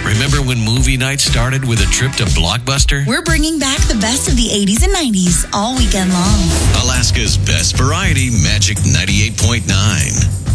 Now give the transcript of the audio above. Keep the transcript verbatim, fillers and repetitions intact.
Remember when movie night started with a trip to Blockbuster? We're bringing back the best of the eighties and nineties all weekend long. Alaska's best variety, Magic ninety-eight point nine.